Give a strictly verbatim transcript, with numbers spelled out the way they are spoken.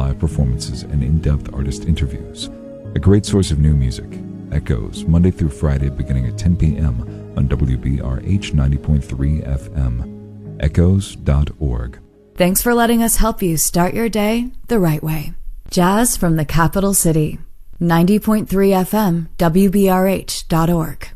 live performances and in-depth artist interviews. A great source of new music. Echoes, Monday through Friday beginning at ten p.m. on W B R H ninety point three F M. echoes dot org. Thanks for letting us help you start your day the right way. Jazz from the capital city. ninety point three F M, W B R H dot org.